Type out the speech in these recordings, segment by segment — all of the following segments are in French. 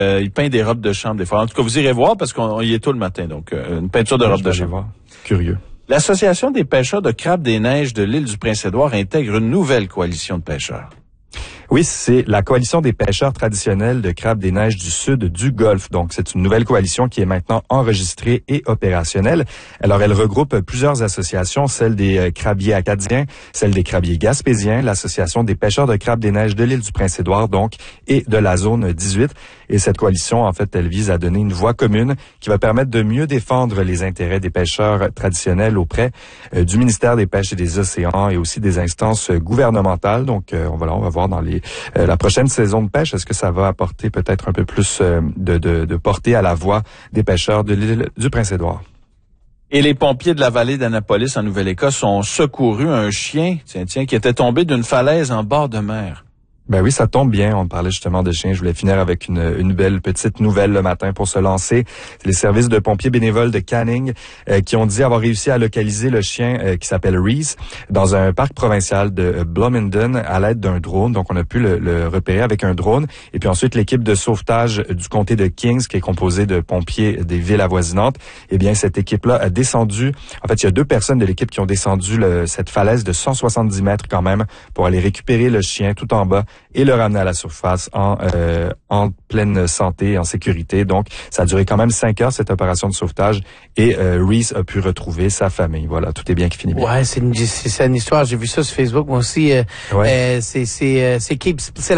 Il peint des robes de chambre des fois. En tout cas, vous irez voir parce qu'on y est tôt le matin. Donc, une peinture de robe de chambre. Voir. Curieux. L'Association des pêcheurs de crabes des neiges de l'île du Prince-Édouard intègre une nouvelle coalition de pêcheurs. Oui, c'est la coalition des pêcheurs traditionnels de crabes des neiges du sud du Golfe. Donc, c'est une nouvelle coalition qui est maintenant enregistrée et opérationnelle. Alors, elle regroupe plusieurs associations, celle des crabiers acadiens, celle des crabiers gaspésiens, l'association des pêcheurs de crabes des neiges de l'île du Prince-Édouard, donc, et de la zone 18. Et cette coalition, en fait, elle vise à donner une voix commune qui va permettre de mieux défendre les intérêts des pêcheurs traditionnels auprès du ministère des Pêches et des Océans et aussi des instances gouvernementales. Donc, on va voir dans la prochaine saison de pêche, est-ce que ça va apporter peut-être un peu plus de portée à la voix des pêcheurs de l'île du Prince-Édouard? Et les pompiers de la vallée d'Annapolis en Nouvelle-Écosse ont secouru un chien, qui était tombé d'une falaise en bord de mer. Ben oui, ça tombe bien. On parlait justement de chiens. Je voulais finir avec une belle petite nouvelle le matin pour se lancer. C'est les services de pompiers bénévoles de Canning qui ont dit avoir réussi à localiser le chien qui s'appelle Reese dans un parc provincial de Bloomington à l'aide d'un drone. Donc, on a pu le repérer avec un drone. Et puis ensuite, l'équipe de sauvetage du comté de Kings, qui est composée de pompiers des villes avoisinantes, eh bien, cette équipe-là a descendu. En fait, il y a 2 personnes de l'équipe qui ont descendu cette falaise de 170 mètres quand même pour aller récupérer le chien tout en bas et le ramener à la surface en pleine santé et en sécurité. Donc, ça a duré quand même 5 heures, cette opération de sauvetage, et Reese a pu retrouver sa famille. Voilà, tout est bien qui finit bien. Ouais, c'est une histoire. J'ai vu ça sur Facebook, moi aussi. C'est Cape, c'est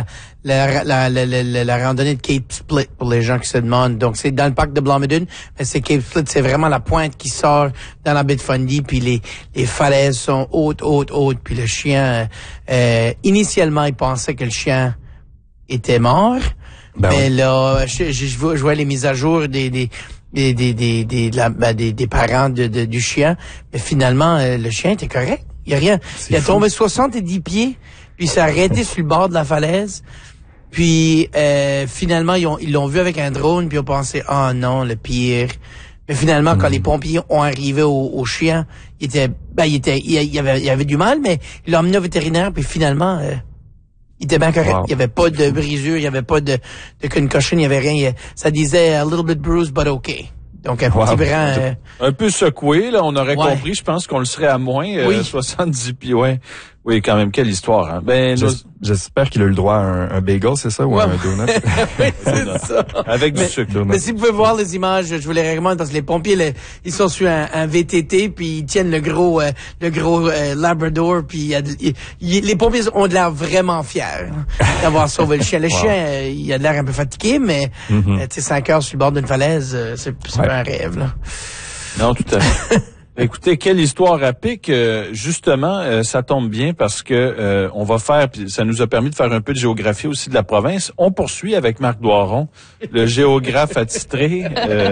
la randonnée de Cape Split pour les gens qui se demandent. Donc, c'est dans le parc de Bloomington, mais c'est Cape Split, c'est vraiment la pointe qui sort dans la baie de Fundy, puis les falaises sont hautes, puis le chien, initialement, il pensait que le chien était mort, mais là, je vois les mises à jour des parents du chien, mais finalement, le chien était correct. Il y a rien. Il a tombé 70 pieds, puis il s'est arrêté sur le bord de la falaise. Puis finalement, ils l'ont vu avec un drone, puis ils ont pensé, oh non, le pire. Mais finalement, quand les pompiers ont arrivé au chien, il avait du mal, mais ils l'ont emmené au vétérinaire, puis finalement, il était bien correct. Wow. Il y avait pas de brisure, il y avait pas de concussion, il y avait rien. Ça disait a little bit bruised, but okay. Donc, un petit brin... un peu secoué, là, on aurait compris. Je pense qu'on le serait à moins 70 pieds. Ouais. Oui, quand même, quelle histoire. Hein? Ben, j'espère qu'il a eu le droit à un bagel, c'est ça, ou un donut? Oui, c'est ça. Avec du sucre. Mais si vous pouvez voir les images, je vous les recommande parce que les pompiers, ils sont sur un VTT, puis ils tiennent le gros Labrador, puis les pompiers ont de l'air vraiment fiers d'avoir sauvé le chien. Le chien, il a de l'air un peu fatigué, mais tu sais, 5 heures sur le bord d'une falaise, c'est pas un rêve, là. Non, tout à fait. Écoutez, quelle histoire à pic. Justement, ça tombe bien parce que on va faire, puis ça nous a permis de faire un peu de géographie aussi de la province. On poursuit avec Marc Doiron, le géographe attitré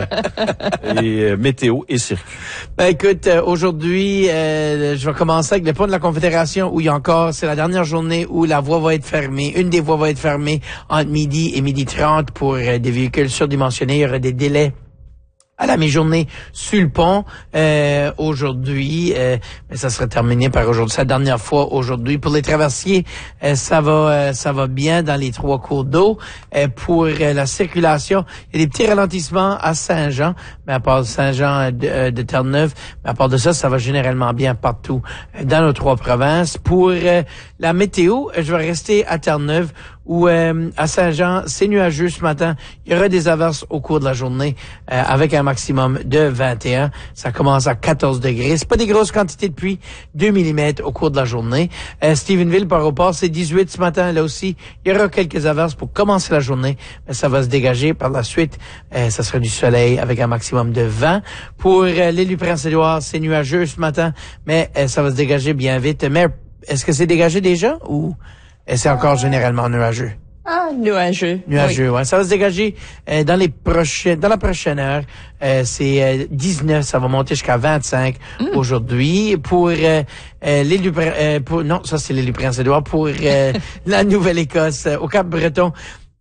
et météo et circuit. Ben écoute, aujourd'hui, je vais commencer avec le pont de la Confédération où il y a encore, c'est la dernière journée où la voie va être fermée. Une des voies va être fermée entre midi et 12h30 pour des véhicules surdimensionnés. Il y aura des délais à la mi-journée sur le pont aujourd'hui, mais ça sera terminé par aujourd'hui. C'est la dernière fois aujourd'hui. Pour les traversiers, ça va bien dans les 3 cours d'eau. Pour la circulation, il y a des petits ralentissements à Saint-Jean, mais à part Saint-Jean de Terre-Neuve, mais à part de ça, ça va généralement bien partout dans nos 3 provinces. Pour la météo, je vais rester à Terre-Neuve où à Saint-Jean, c'est nuageux ce matin. Il y aura des averses au cours de la journée avec un maximum de 21. Ça commence à 14 degrés. C'est pas des grosses quantités de pluie, 2 mm au cours de la journée. Stephenville, par rapport, c'est 18 ce matin. Là aussi, il y aura quelques averses pour commencer la journée, mais ça va se dégager par la suite. Ça sera du soleil avec un maximum de 20. Pour l'île du Prince-Édouard, c'est nuageux ce matin, mais ça va se dégager bien vite. Mais est-ce que c'est dégagé déjà ou... Et c'est encore généralement nuageux. Nuageux. Nuageux, ouais. Ça va se dégager dans la prochaine heure. C'est 19, ça va monter jusqu'à 25 aujourd'hui. Pour l'île du non, ça c'est l'île du Prince-Édouard. Pour la Nouvelle-Écosse, au Cap-Breton,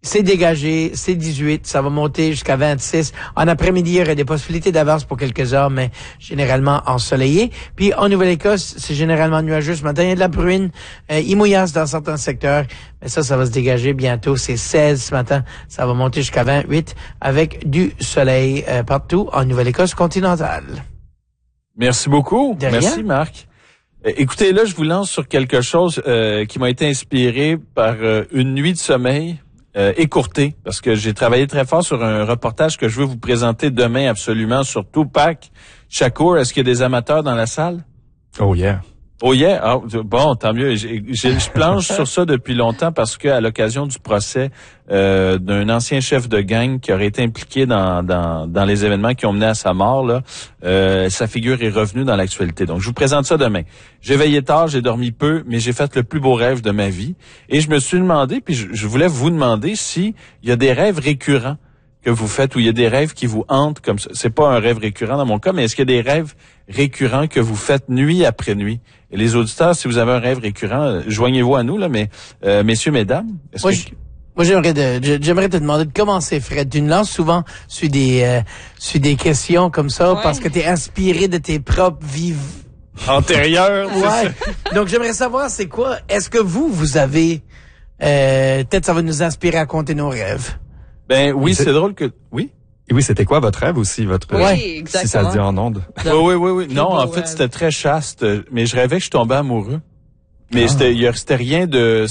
C'est dégagé, c'est 18, ça va monter jusqu'à 26. En après-midi, il y aurait des possibilités d'averse pour quelques heures, mais généralement ensoleillé. Puis en Nouvelle-Écosse, c'est généralement nuageux. Ce matin, il y a de la bruine, il mouillasse dans certains secteurs, mais ça va se dégager bientôt. C'est 16 ce matin, ça va monter jusqu'à 28 avec du soleil partout en Nouvelle-Écosse continentale. Merci beaucoup. De rien. Merci, Marc. Écoutez, là, je vous lance sur quelque chose qui m'a été inspiré par une nuit de sommeil écourtée, parce que j'ai travaillé très fort sur un reportage que je veux vous présenter demain absolument sur Tupac Shakur. Est-ce qu'il y a des amateurs dans la salle? Oh yeah. Oh yeah, ah, bon, tant mieux. Je planche sur ça depuis longtemps parce que à l'occasion du procès d'un ancien chef de gang qui aurait été impliqué dans les événements qui ont mené à sa mort, là, sa figure est revenue dans l'actualité. Donc, je vous présente ça demain. J'ai veillé tard, j'ai dormi peu, mais j'ai fait le plus beau rêve de ma vie. Et je me suis demandé, puis je voulais vous demander si il y a des rêves récurrents que vous faites, ou il y a des rêves qui vous hantent comme ça. C'est pas un rêve récurrent dans mon cas, mais est-ce qu'il y a des rêves récurrents que vous faites nuit après nuit? Et les auditeurs, si vous avez un rêve récurrent, joignez-vous à nous, là, mais messieurs, mesdames, Moi, j'aimerais te demander de commencer, Fred. Tu nous lances souvent sur des questions comme ça parce que tu es inspiré de tes propres vies antérieures. Ouais. Donc, j'aimerais savoir, c'est quoi? Est-ce que vous avez... peut-être ça va nous inspirer à compter nos rêves. Ben oui, c'est drôle que... Oui? Et oui, c'était quoi votre rêve aussi, votre exactement. si ça se dit en ondes? Oui. Non, en fait, c'était très chaste, mais je rêvais que je tombais amoureux. Mais c'était rien de...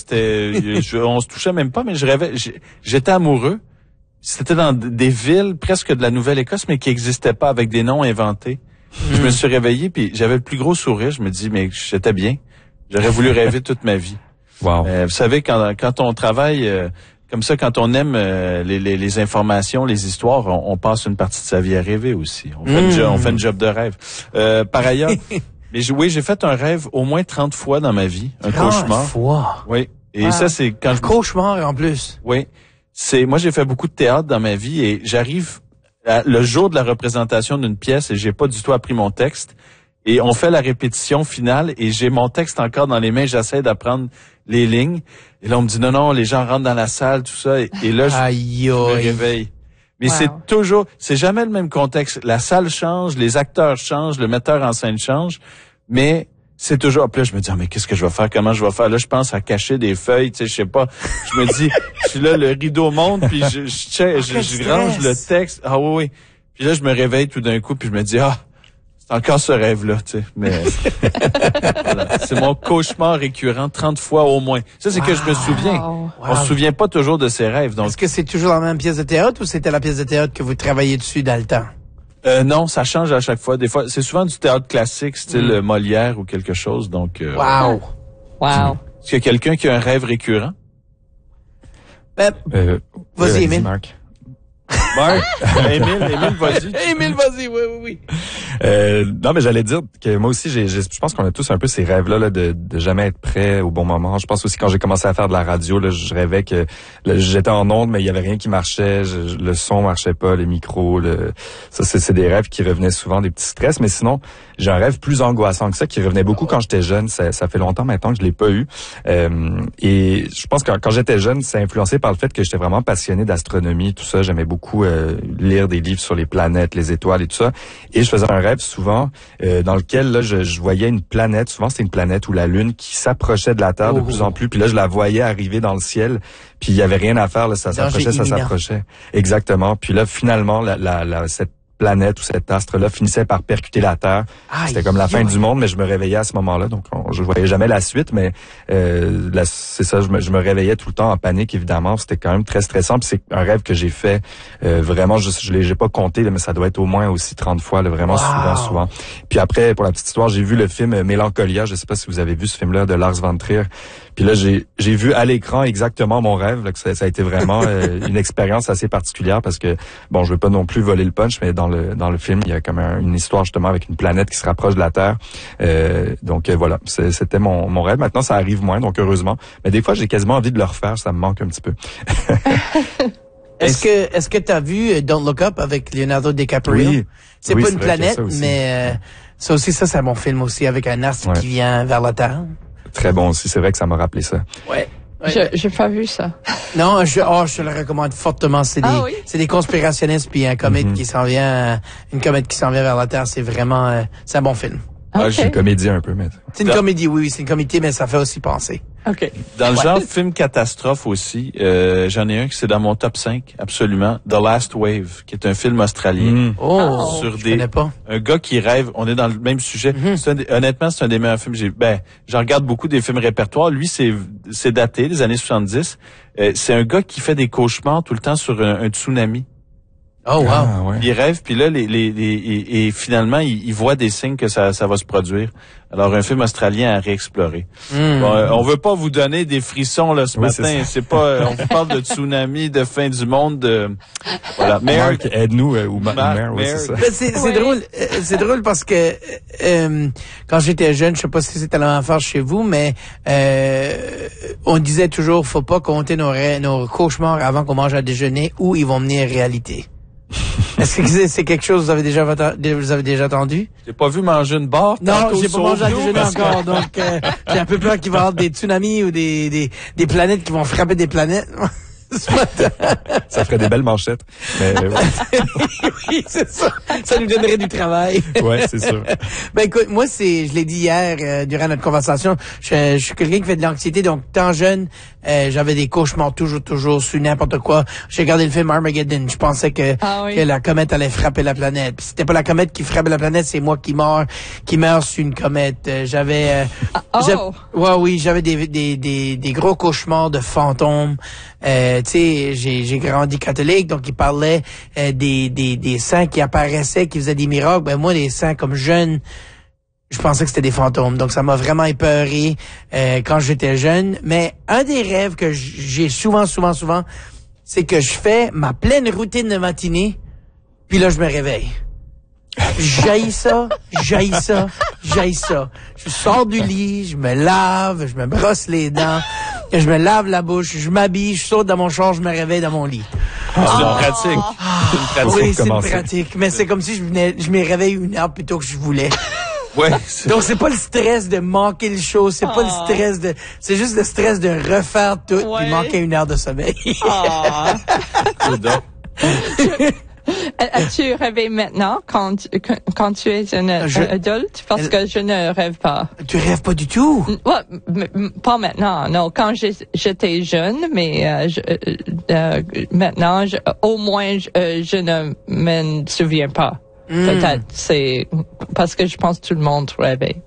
on se touchait même pas, mais je rêvais... J'étais amoureux. C'était dans des villes presque de la Nouvelle-Écosse, mais qui n'existaient pas, avec des noms inventés. Je me suis réveillé, puis j'avais le plus gros sourire. Je me dis, mais j'étais bien. J'aurais voulu rêver toute ma vie. Wow. Vous savez, quand on travaille... comme ça, quand on aime les informations, les histoires, on passe une partie de sa vie à rêver aussi. On fait une job de rêve. Par ailleurs, mais j'ai fait un rêve au moins 30 fois dans ma vie, un 30 cauchemar. fois. Oui. Et ça, c'est quand un cauchemar en plus. Oui. Moi, j'ai fait beaucoup de théâtre dans ma vie et j'arrive le jour de la représentation d'une pièce et j'ai pas du tout appris mon texte. Et on fait la répétition finale et j'ai mon texte encore dans les mains. J'essaie d'apprendre les lignes. Et là, on me dit non, les gens rentrent dans la salle, tout ça. Et là, je me réveille. Mais c'est jamais le même contexte. La salle change, les acteurs changent, le metteur en scène change. Mais c'est toujours... Puis là, je me dis, mais qu'est-ce que je vais faire? Comment je vais faire? Là, je pense à cacher des feuilles, tu sais, je sais pas. Je me dis, je suis là, le rideau monte, puis je range le texte. Ah oui. Puis là, je me réveille tout d'un coup, puis je me dis, c'est encore ce rêve-là, tu sais. Mais voilà. C'est mon cauchemar récurrent 30 fois au moins. Ça, c'est que je me souviens. On se souvient pas toujours de ses rêves. Donc, est-ce que c'est toujours la même pièce de théâtre ou c'était la pièce de théâtre que vous travaillez dessus dans le temps? Non, ça change à chaque fois. Des fois, c'est souvent du théâtre classique, style Molière ou quelque chose. Donc, Wow. Est-ce qu'il y a quelqu'un qui a un rêve récurrent? Vas-y, Émile. Marc. Émile, vas-y. Émile, vas-y, oui. Non, mais j'allais dire que moi aussi, je pense qu'on a tous un peu ces rêves-là là, de jamais être prêt au bon moment. Je pense aussi quand j'ai commencé à faire de la radio, là, je rêvais que j'étais en onde, mais il y avait rien qui marchait, le son marchait pas, les micros. Ça, c'est des rêves qui revenaient souvent, des petits stress. Mais sinon, j'ai un rêve plus angoissant que ça qui revenait beaucoup quand j'étais jeune. Ça fait longtemps maintenant que je l'ai pas eu. Et je pense que quand j'étais jeune, c'est influencé par le fait que j'étais vraiment passionné d'astronomie, tout ça. J'aimais beaucoup lire des livres sur les planètes, les étoiles et tout ça. Et je faisais un rêve souvent dans lequel là je voyais une planète. Souvent c'était une planète ou la Lune qui s'approchait de la Terre de plus en plus. Puis là je la voyais arriver dans le ciel. Puis il y avait rien à faire. Là, ça s'approchait. Exactement. Puis là finalement cette planète ou cet astre-là finissait par percuter la Terre. C'était comme la fin du monde, mais je me réveillais à ce moment-là, donc je voyais jamais la suite, mais c'est ça, je me réveillais tout le temps en panique, évidemment. C'était quand même très stressant, puis c'est un rêve que j'ai fait vraiment, j'ai pas compté, là, mais ça doit être au moins aussi 30 fois, là, vraiment souvent. Puis après, pour la petite histoire, j'ai vu le film Mélancolia, je sais pas si vous avez vu ce film-là de Lars von Trier. Puis là, j'ai vu à l'écran exactement mon rêve, là, que ça a été vraiment une expérience assez particulière parce que, bon, je veux pas non plus voler le punch, mais dans le film, il y a comme une histoire justement avec une planète qui se rapproche de la Terre. Donc voilà, c'était mon rêve. Maintenant, ça arrive moins, donc heureusement. Mais des fois, j'ai quasiment envie de le refaire, ça me manque un petit peu. Est-ce que t'as vu Don't Look Up avec Leonardo DiCaprio? Oui. C'est pas une planète, aussi. mais ça c'est un bon film aussi avec un astre qui vient vers la Terre. Très bon aussi, c'est vrai que ça m'a rappelé ça. Ouais. J'ai pas vu ça. Non, je te le recommande fortement. C'est des conspirationnistes puis une comète qui s'en vient vers la Terre. C'est vraiment, c'est un bon film. Okay. C'est une comédie un peu, mais... C'est une comédie, oui, c'est une comédie, mais ça fait aussi penser. OK. Dans le genre film catastrophe aussi, j'en ai un qui c'est dans mon top 5, absolument. The Last Wave, qui est un film australien. Je connais pas. Un gars qui rêve, on est dans le même sujet. Honnêtement, c'est un des meilleurs films. J'en regarde beaucoup des films répertoires. Lui, c'est daté, des années 70. C'est un gars qui fait des cauchemars tout le temps sur un tsunami. Oh wow. Ah, ouais. Il rêve, puis là, et finalement, il voit des signes que ça va se produire. Alors, un film australien à réexplorer. Bon, on veut pas vous donner des frissons là ce matin. C'est pas, on vous parle de tsunami, de fin du monde. Voilà. Marc, aide-nous ou Mère, c'est ça. C'est drôle parce que quand j'étais jeune, je sais pas si c'était la même affaire chez vous, mais on disait toujours, faut pas compter nos cauchemars avant qu'on mange à déjeuner ou ils vont venir réalité. Est-ce que c'est quelque chose que vous avez déjà entendu? J'ai pas vu manger une barre. Non, j'ai pas mangé à déjeuner encore, donc j'ai un peu peur qu'il va y avoir des tsunamis ou des planètes qui vont frapper des planètes. Ça ferait des belles manchettes. Mais, oui, c'est ça. Ça nous donnerait du travail. Ouais, c'est sûr. Ben écoute, moi je l'ai dit hier durant notre conversation, je suis quelqu'un qui fait de l'anxiété, donc tant jeune, j'avais des cauchemars toujours sur n'importe quoi. J'ai regardé le film Armageddon, je pensais que la comète allait frapper la planète. Puis c'était pas la comète qui frappait la planète, c'est moi qui meurs sur une comète. J'avais j'avais des gros cauchemars de fantômes. Tu sais, j'ai grandi catholique, donc il parlait des saints qui apparaissaient, qui faisaient des miracles. Ben moi, les saints comme jeune, je pensais que c'était des fantômes. Donc ça m'a vraiment épeuré quand j'étais jeune. Mais un des rêves que j'ai souvent, c'est que je fais ma pleine routine de matinée, puis là je me réveille. J'haïs ça. Je sors du lit, je me lave, je me brosse les dents, je me lave la bouche, je m'habille, je saute dans mon char, je me réveille dans mon lit. C'est une pratique. Oui, c'est une pratique. Mais c'est comme si je me réveille 1 heure plus tôt que je voulais. Ouais. Donc c'est pas le stress de manquer le show, c'est pas le stress c'est juste le stress de refaire tout puis manquer 1 heure de sommeil. Tu rêves maintenant quand tu es un adulte? Parce que je ne rêve pas. Tu rêves pas du tout? Pas maintenant, non. Quand j'étais jeune, mais maintenant, au moins, je ne m'en souviens pas. Peut-être, c'est parce que je pense que tout le monde rêvait.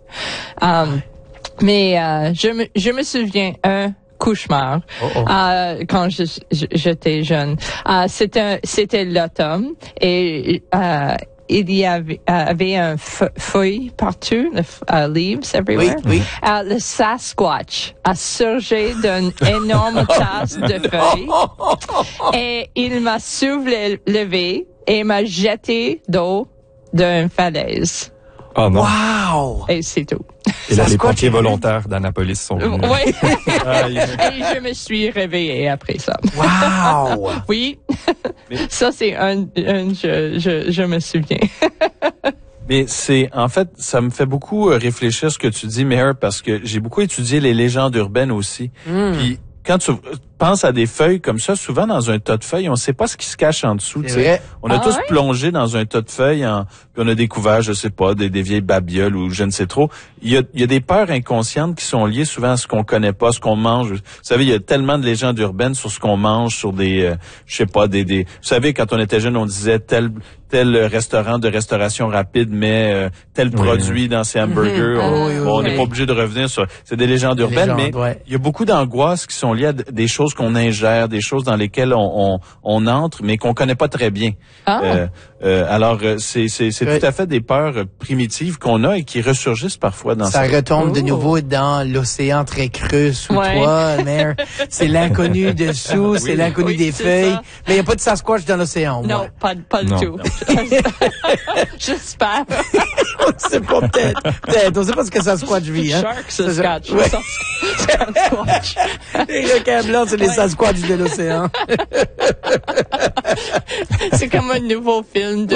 Mais je me souviens un cauchemar quand j'étais jeune. C'était l'automne et il y avait un feuille partout, leaves everywhere. Oui. Le Sasquatch a surgi d'une énorme tasse de feuilles et il m'a soulevé et m'a jeté d'eau d'une falaise. Oh non. Wow! Et c'est tout. Et là, les pompiers volontaires d'Annapolis sont venus. Oui. Et je me suis réveillée après ça. Wow! Oui. Ça, c'est je me souviens. Mais en fait, ça me fait beaucoup réfléchir ce que tu dis, Mayor, parce que j'ai beaucoup étudié les légendes urbaines aussi. Puis, quand tu penses à des feuilles comme ça, souvent dans un tas de feuilles, on ne sait pas ce qui se cache en dessous. On a tous plongé dans un tas de feuilles, puis on a découvert, je sais pas, des vieilles babioles ou je ne sais trop. Il y a des peurs inconscientes qui sont liées souvent à ce qu'on connaît pas, ce qu'on mange. Vous savez, il y a tellement de légendes urbaines sur ce qu'on mange, sur des, je sais pas, vous savez, quand on était jeune, on disait tel restaurant de restauration rapide met tel produit dans ses hamburgers. On n'est pas obligé de revenir sur. C'est des légendes urbaines, mais il y a beaucoup d'angoisses qui sont liées à des choses qu'on ingère, des choses dans lesquelles on entre, mais qu'on connaît pas très bien. Alors, c'est tout à fait des peurs primitives qu'on a et qui ressurgissent parfois dans ça retombe de nouveau dans l'océan très creux sous toi, Mère. C'est l'inconnu dessous, c'est l'inconnu des feuilles. Ça. Mais il n'y a pas de Sasquatch dans l'océan. Non, pas du tout. J'espère. On ne sait pas, peut-être. On ne sait pas ce que Sasquatch vit, hein. Shark Sasquatch. Sasquatch. Les requins blancs, c'est les Sasquatch de l'océan. C'est comme un nouveau film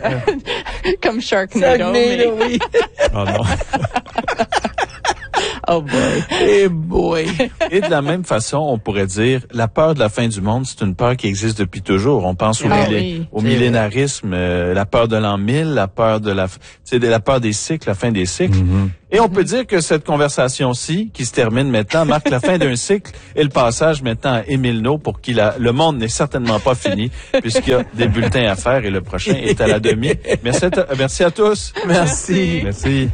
comme Sharknado. Oui. Oh non. Oh boy. Hey boy. Et de la même façon, on pourrait dire, la peur de la fin du monde, c'est une peur qui existe depuis toujours. On pense au millénarisme, la peur de l'an 1000, la peur de la peur des cycles, la fin des cycles. Mm-hmm. Et on peut dire que cette conversation-ci, qui se termine maintenant, marque la fin d'un cycle et le passage maintenant à Émile No pour qui le monde n'est certainement pas fini, puisqu'il y a des bulletins à faire et le prochain est à la demi. Merci à tous. Merci. Merci.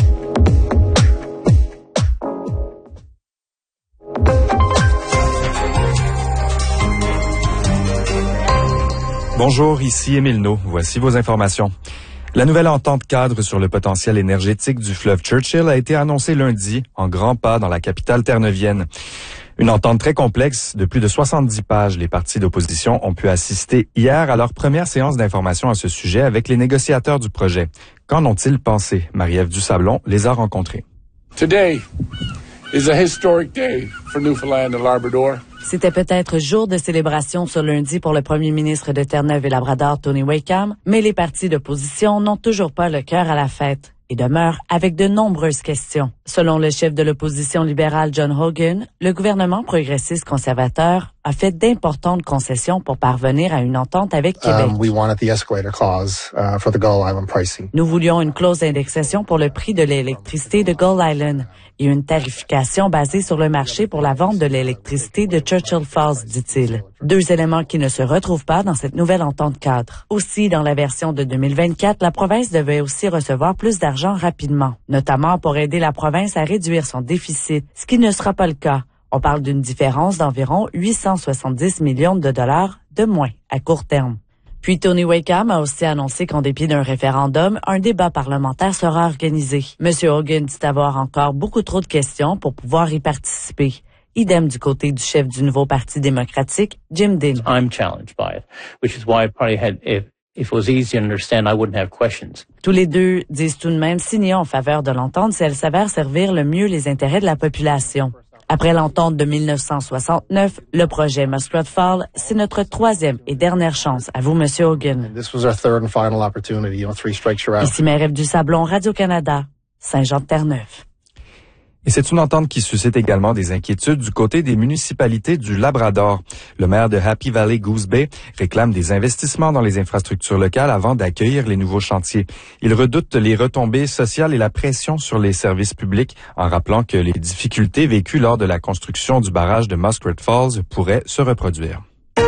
Bonjour, ici Émile No. Voici vos informations. La nouvelle entente cadre sur le potentiel énergétique du fleuve Churchill a été annoncée lundi, en grands pas dans la capitale terre-neuvienne. Une entente très complexe de plus de 70 pages. Les partis d'opposition ont pu assister hier à leur première séance d'information à ce sujet avec les négociateurs du projet. Qu'en ont-ils pensé? Marie-Ève Dusablon les a rencontrés. Today is a historic day for Newfoundland and Labrador. C'était peut-être jour de célébration ce lundi pour le premier ministre de Terre-Neuve et Labrador, Tony Wakeham, mais les partis d'opposition n'ont toujours pas le cœur à la fête et demeurent avec de nombreuses questions. Selon le chef de l'opposition libérale John Hogan, le gouvernement progressiste conservateur a fait d'importantes concessions pour parvenir à une entente avec Québec. Nous voulions une clause d'indexation pour le prix de l'électricité de Gull Island et une tarification basée sur le marché pour la vente de l'électricité de Churchill Falls, dit-il. Deux éléments qui ne se retrouvent pas dans cette nouvelle entente cadre. Aussi, dans la version de 2024, la province devait aussi recevoir plus d'argent rapidement, notamment pour aider la province à réduire son déficit, ce qui ne sera pas le cas. On parle d'une différence d'environ 870 millions de dollars de moins à court terme. Puis Tony Wakeham a aussi annoncé qu'en dépit d'un référendum, un débat parlementaire sera organisé. M. Hogan dit avoir encore beaucoup trop de questions pour pouvoir y participer. Idem du côté du chef du nouveau Parti démocratique, Jim Dean. I'm challenged by it, which is why I probably had, if it was easy to understand, I wouldn't have questions. Tous les deux disent tout de même signer en faveur de l'entente si elle s'avère servir le mieux les intérêts de la population. Après l'entente de 1969, le projet Muskrat Falls, c'est notre troisième et dernière chance. À vous, Monsieur Hogan. Ici Marie-Ève Dusablon, Radio-Canada, Saint-Jean-de-Terre-Neuve. Et c'est une entente qui suscite également des inquiétudes du côté des municipalités du Labrador. Le maire de Happy Valley Goose Bay réclame des investissements dans les infrastructures locales avant d'accueillir les nouveaux chantiers. Il redoute les retombées sociales et la pression sur les services publics en rappelant que les difficultés vécues lors de la construction du barrage de Muskrat Falls pourraient se reproduire.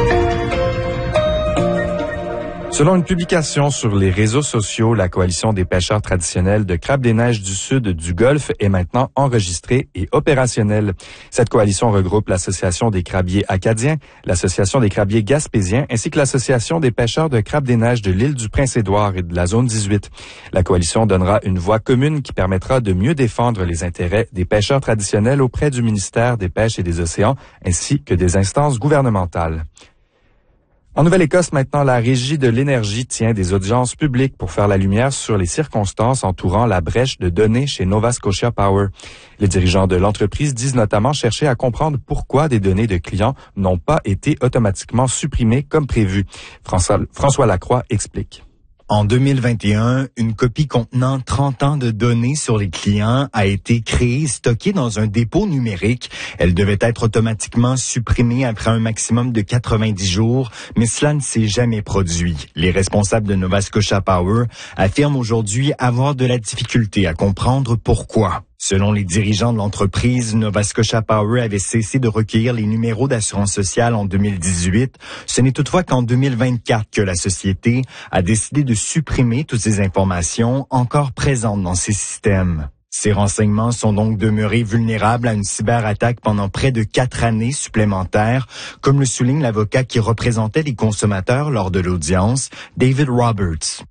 Selon une publication sur les réseaux sociaux, la coalition des pêcheurs traditionnels de Crabe-des-Neiges du Sud du Golfe est maintenant enregistrée et opérationnelle. Cette coalition regroupe l'Association des crabiers acadiens, l'Association des crabiers gaspésiens ainsi que l'Association des pêcheurs de Crabe-des-Neiges de l'île du Prince-Édouard et de la zone 18. La coalition donnera une voix commune qui permettra de mieux défendre les intérêts des pêcheurs traditionnels auprès du ministère des Pêches et des Océans ainsi que des instances gouvernementales. En Nouvelle-Écosse, maintenant, la Régie de l'énergie tient des audiences publiques pour faire la lumière sur les circonstances entourant la brèche de données chez Nova Scotia Power. Les dirigeants de l'entreprise disent notamment chercher à comprendre pourquoi des données de clients n'ont pas été automatiquement supprimées comme prévu. François Lacroix explique. En 2021, une copie contenant 30 ans de données sur les clients a été créée et stockée dans un dépôt numérique. Elle devait être automatiquement supprimée après un maximum de 90 jours, mais cela ne s'est jamais produit. Les responsables de Nova Scotia Power affirment aujourd'hui avoir de la difficulté à comprendre pourquoi. Selon les dirigeants de l'entreprise, Nova Scotia Power avait cessé de recueillir les numéros d'assurance sociale en 2018. Ce n'est toutefois qu'en 2024 que la société a décidé de supprimer toutes ces informations encore présentes dans ses systèmes. Ces renseignements sont donc demeurés vulnérables à une cyberattaque pendant près de 4 années supplémentaires, comme le souligne l'avocat qui représentait les consommateurs lors de l'audience, David Roberts.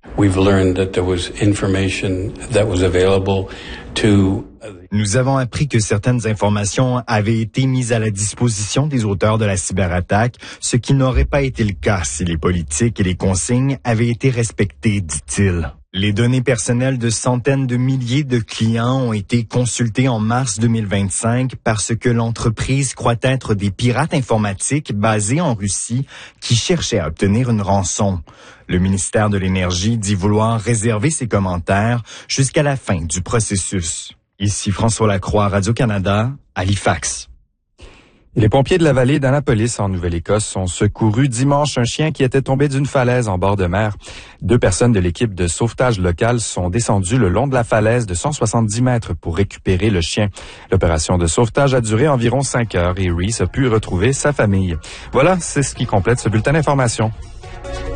Nous avons appris que certaines informations avaient été mises à la disposition des auteurs de la cyberattaque, ce qui n'aurait pas été le cas si les politiques et les consignes avaient été respectées, dit-il. Les données personnelles de centaines de milliers de clients ont été consultées en mars 2025 parce que l'entreprise croit être des pirates informatiques basés en Russie qui cherchaient à obtenir une rançon. Le ministère de l'Énergie dit vouloir réserver ses commentaires jusqu'à la fin du processus. Ici François Lacroix, Radio-Canada, Halifax. Les pompiers de la vallée d'Annapolis, en Nouvelle-Écosse, ont secouru dimanche un chien qui était tombé d'une falaise en bord de mer. 2 personnes de l'équipe de sauvetage locale sont descendues le long de la falaise de 170 mètres pour récupérer le chien. L'opération de sauvetage a duré environ 5 heures et Reese a pu retrouver sa famille. Voilà, c'est ce qui complète ce bulletin d'information.